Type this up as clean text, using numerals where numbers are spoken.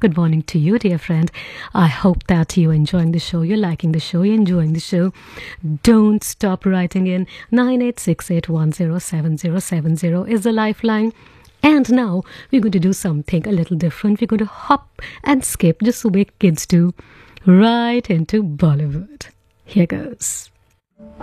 Good morning to you, dear friend. I hope that you're enjoying the show, you're liking the show, you're enjoying the show. Don't stop writing in. 9868107070 is the lifeline. And now we're going to do something a little different. We're going to hop and skip just the way kids do right into Bollywood. Here goes.